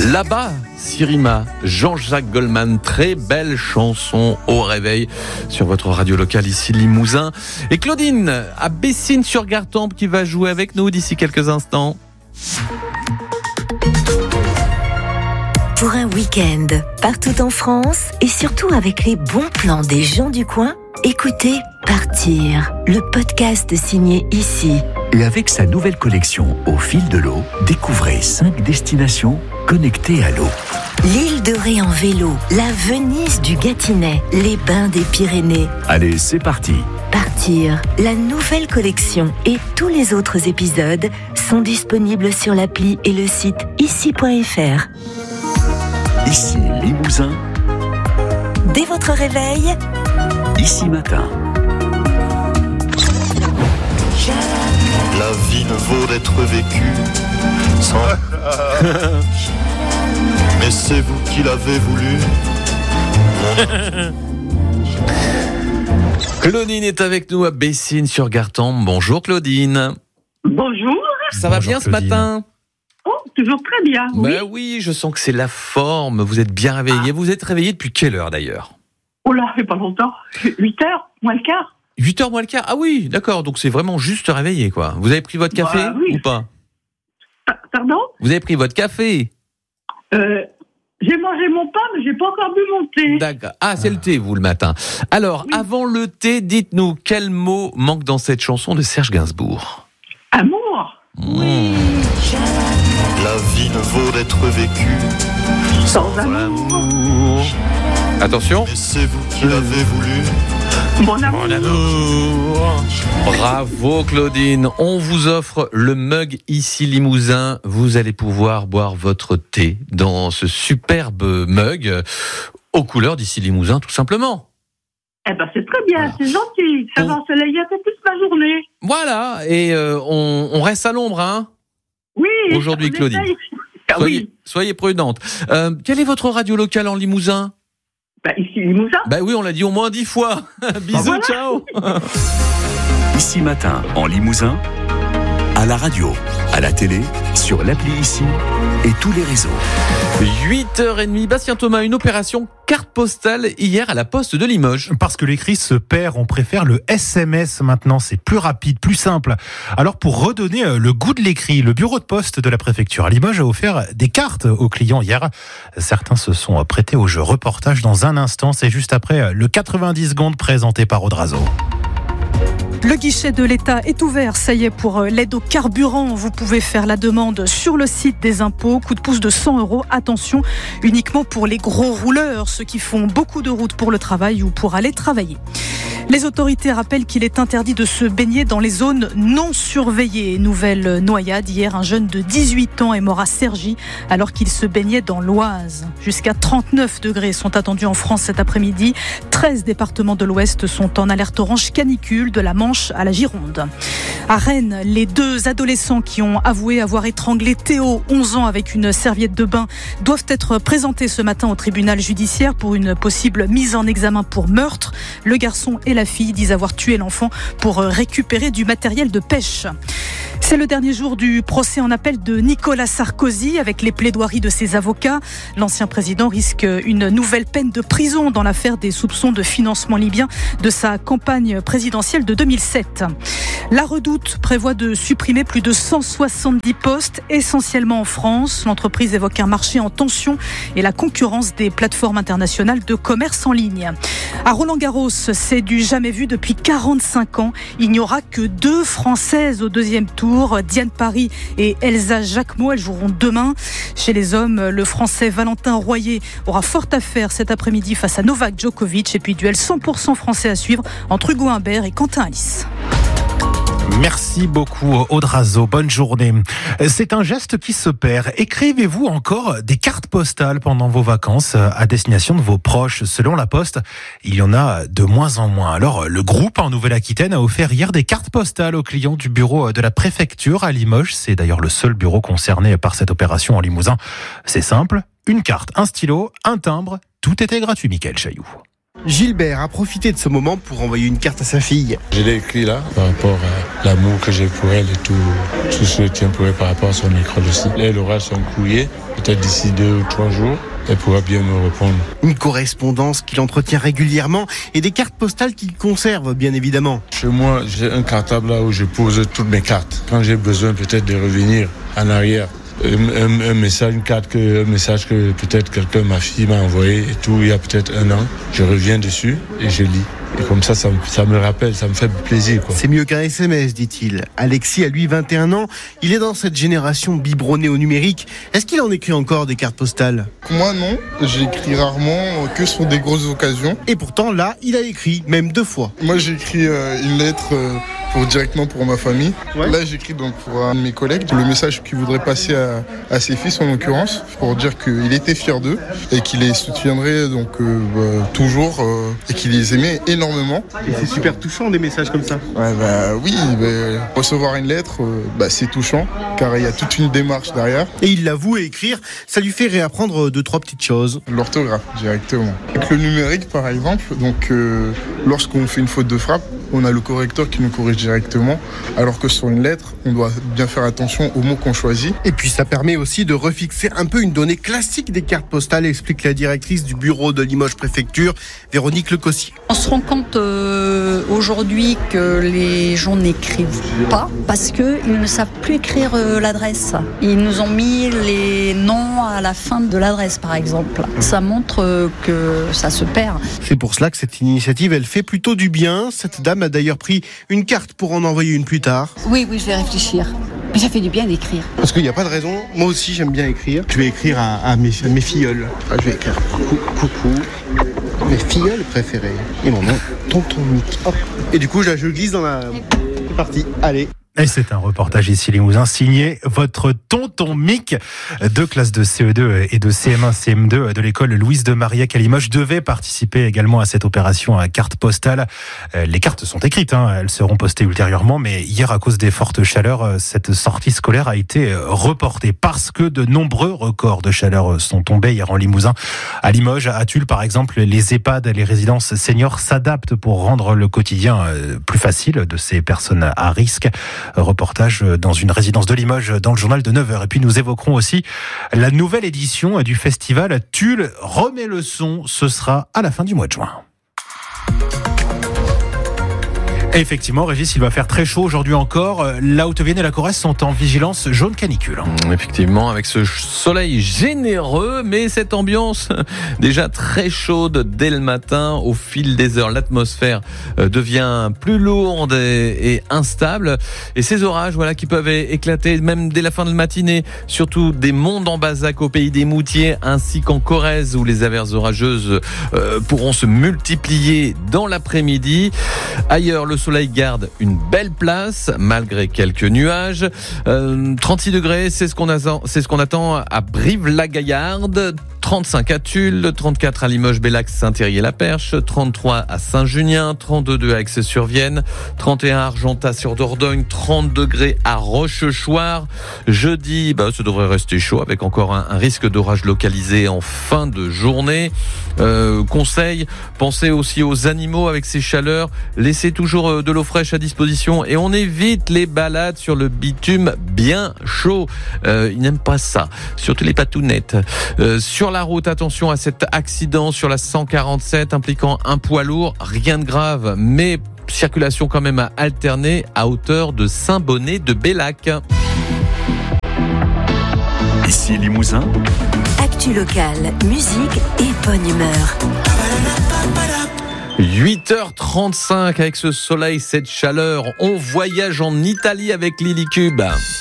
Là-bas, Sirima, Jean-Jacques Goldman, très belle chanson au réveil sur votre radio locale ici Limousin. Et Claudine à Bessines-sur-Gartempe qui va jouer avec nous d'ici quelques instants. Pour un week-end partout en France et surtout avec les bons plans des gens du coin, écoutez Partir, le podcast signé ici. Et avec sa nouvelle collection Au fil de l'eau, découvrez 5 destinations connectées à l'eau. L'île de Ré en vélo, la Venise du Gâtinais, les bains des Pyrénées. Allez, c'est parti. Partir, la nouvelle collection et tous les autres épisodes sont disponibles sur l'appli et le site ici.fr. Ici Limousin. Dès votre réveil, Ici matin. La vie ne vaut d'être vécue sans... Mais c'est vous qui l'avez voulu. Claudine est avec nous à Bessines-sur-Gartempe. Bonjour Claudine. Bonjour. Ça va Bonjour, bien ce Claudine. matin? Oh, toujours très bien. Oui. Ben oui, je sens que c'est la forme. Vous êtes bien réveillé. Vous êtes réveillé depuis quelle heure d'ailleurs? Oh là, il n'y a pas longtemps. 8h, moins le quart. 8h moins le quart. Ah oui, d'accord. Donc c'est vraiment juste réveillé, quoi. Vous avez pris votre café oui. ou pas? Pardon? Vous avez pris votre café? J'ai mangé mon pain, mais j'ai pas encore bu mon thé. D'accord. Ah, c'est le thé, vous, le matin. Alors, Oui. avant le thé, dites-nous, quel mot manque dans cette chanson de Serge Gainsbourg? Amour. Oui. La vie ne vaut d'être vécue Sans amour. Attention. Mais c'est vous qui l'avez voulu. Mon amour. Bravo Claudine, on vous offre le mug ici Limousin. Vous allez pouvoir boire votre thé dans ce superbe mug aux couleurs d'ici Limousin tout simplement. Eh ben, c'est très bien, Voilà. c'est gentil. Ça va ensoleiller un peu plus ma journée. Voilà, et on reste à l'ombre, hein. Oui. Aujourd'hui, on Claudine. essaye. Ah oui. Soyez prudente. Quelle est votre radio locale en Limousin? Bah, ici, Limousin. Bah oui, on l'a dit au moins 10 fois. Bisous, Voilà. ciao. Ici matin en Limousin. À la radio, à la télé, sur l'appli Ici et tous les réseaux. 8h30, Bastien Thomas, une opération carte postale hier à la poste de Limoges. Parce que l'écrit se perd, on préfère le SMS maintenant, c'est plus rapide, plus simple. Alors pour redonner le goût de l'écrit, le bureau de poste de la préfecture à Limoges a offert des cartes aux clients hier. Certains se sont prêtés au jeu. Reportage dans un instant, c'est juste après le 90 secondes présenté par Audrazo. Le guichet de l'État est ouvert, ça y est, pour l'aide au carburant. Vous pouvez faire la demande sur le site des impôts. Coup de pouce de 100 €. Attention, uniquement pour les gros rouleurs, ceux qui font beaucoup de routes pour le travail ou pour aller travailler. Les autorités rappellent qu'il est interdit de se baigner dans les zones non surveillées. Nouvelle noyade. Hier, un jeune de 18 ans est mort à Cergy alors qu'il se baignait dans l'Oise. Jusqu'à 39 degrés sont attendus en France cet après-midi. 13 départements de l'Ouest sont en alerte orange canicule, de la Manche à la Gironde. À Rennes, les 2 adolescents qui ont avoué avoir étranglé Théo, 11 ans, avec une serviette de bain, doivent être présentés ce matin au tribunal judiciaire pour une possible mise en examen pour meurtre. Le garçon et la fille disent avoir tué l'enfant pour récupérer du matériel de pêche. C'est le dernier jour du procès en appel de Nicolas Sarkozy avec les plaidoiries de ses avocats. L'ancien président risque une nouvelle peine de prison dans l'affaire des soupçons de financement libyen de sa campagne présidentielle de 2007. La Redoute prévoit de supprimer plus de 170 postes, essentiellement en France. L'entreprise évoque un marché en tension et la concurrence des plateformes internationales de commerce en ligne. À Roland-Garros, c'est du jamais vu depuis 45 ans. Il n'y aura que 2 Françaises au deuxième tour, Diane Paris et Elsa Jacquemot. Elles joueront demain. Chez les hommes, le Français Valentin Royer aura fort à faire cet après-midi face à Novak Djokovic. Et puis duel 100% français à suivre entre Hugo Humbert et Quentin Alice. Merci beaucoup Audrazo, bonne journée. C'est un geste qui se perd. Écrivez-vous encore des cartes postales pendant vos vacances à destination de vos proches? Selon la Poste, il y en a de moins en moins. Alors le groupe en Nouvelle-Aquitaine a offert hier des cartes postales aux clients du bureau de la préfecture à Limoges. C'est d'ailleurs le seul bureau concerné par cette opération en Limousin. C'est simple, une carte, un stylo, un timbre, tout était gratuit, Mickaël Chailloux. Gilbert a profité de ce moment pour envoyer une carte à sa fille. Je l'ai écrit là, par rapport à l'amour que j'ai pour elle et tout ce que je tiens pour elle par rapport à son école aussi. Elle aura son courrier, peut-être d'ici 2 ou 3 jours. Elle pourra bien me répondre. Une correspondance qu'il entretient régulièrement et des cartes postales qu'il conserve, bien évidemment. Chez moi, j'ai un cartable là où je pose toutes mes cartes. Quand j'ai besoin peut-être de revenir en arrière, un message que peut-être ma fille m'a envoyé et tout, il y a peut-être 1 an, je reviens dessus et je lis. Et comme ça me rappelle, ça me fait plaisir, quoi. C'est mieux qu'un SMS, dit-il. Alexis a lui 21 ans. Il est dans cette génération biberonnée au numérique. Est-ce qu'il en écrit encore des cartes postales ? Moi, non. J'écris rarement, que sur des grosses occasions. Et pourtant, là, il a écrit, même 2 fois. Moi, j'ai écrit une lettre directement pour ma famille. Ouais. Là, j'écris donc pour un de mes collègues le message qu'il voudrait passer à ses fils, en l'occurrence, pour dire qu'il était fier d'eux et qu'il les soutiendrait donc toujours et qu'il les aimait énormément. Et c'est super touchant des messages comme ça. Ouais, oui, recevoir une lettre, c'est touchant car il y a toute une démarche derrière. Et il l'avoue, écrire, ça lui fait réapprendre 2-3 petites choses. L'orthographe directement. Avec le numérique par exemple, donc lorsqu'on fait une faute de frappe, on a le correcteur qui nous corrige directement, alors que sur une lettre, on doit bien faire attention aux mots qu'on choisit. Et puis ça permet aussi de refixer un peu une donnée classique des cartes postales, explique la directrice du bureau de Limoges Préfecture, Véronique Lecossier. On se rend compte aujourd'hui que les gens n'écrivent pas parce qu'ils ne savent plus écrire l'adresse. Ils nous ont mis les noms à la fin de l'adresse, par exemple. Ça montre que ça se perd. C'est pour cela que cette initiative, elle fait plutôt du bien. Cette dame a d'ailleurs pris une carte pour en envoyer une plus tard. Oui, je vais réfléchir. Mais ça fait du bien d'écrire. Parce qu'il n'y a pas de raison. Moi aussi, j'aime bien écrire. Je vais écrire à mes filleuls. Je vais écrire coucou. Mes filleuls préférés. Et mon nom, Tonton Mick. Hop. Et du coup, je glisse dans la... C'est parti. Allez. Et c'est un reportage ici Limousin signé votre tonton Mick. 2 classes de CE2 et de CM1, CM2 de l'école Louise de Marillac à Limoges devaient participer également à cette opération à carte postale. Les cartes sont écrites, elles seront postées ultérieurement, mais hier à cause des fortes chaleurs, cette sortie scolaire a été reportée parce que de nombreux records de chaleur sont tombés hier en Limousin. À Limoges, à Tulle par exemple, les EHPAD, les résidences seniors s'adaptent pour rendre le quotidien plus facile de ces personnes à risque. Reportage dans une résidence de Limoges dans le journal de 9h. Et puis nous évoquerons aussi la nouvelle édition du festival Tulle remet le son. Ce sera à la fin du mois de juin. Et effectivement, Régis, il va faire très chaud aujourd'hui encore. La Haute-Vienne et la Corrèze sont en vigilance jaune canicule. Effectivement, avec ce soleil généreux, mais cette ambiance déjà très chaude dès le matin. Au fil des heures, l'atmosphère devient plus lourde et instable. Et ces orages, qui peuvent éclater même dès la fin de la matinée, surtout des monts en Bazac au pays des Moutiers, ainsi qu'en Corrèze, où les averses orageuses pourront se multiplier dans l'après-midi. Ailleurs, le soleil garde une belle place malgré quelques nuages. 36 degrés, c'est ce qu'on attend à Brive-la-Gaillarde. 35 à Tulle, 34 à Limoges, Bellac, Saint-Thierry-et-la-Perche, 33 à Saint-Junien, 32 à Aix-sur-Vienne, 31 à Argentat-sur-Dordogne, 30 degrés à Rochechouart. Jeudi, ça devrait rester chaud avec encore un risque d'orage localisé en fin de journée. Conseil, pensez aussi aux animaux avec ces chaleurs. Laissez toujours de l'eau fraîche à disposition et on évite les balades sur le bitume bien chaud. Ils n'aiment pas ça, surtout les patounettes. Sur la route, attention à cet accident sur la 147 impliquant un poids lourd. Rien de grave, mais circulation quand même à alterner à hauteur de Saint-Bonnet de Bellac. Ici Limousin. Actu locale, musique et bonne humeur. 8h35 avec ce soleil, cette chaleur. On voyage en Italie avec Lily Cube.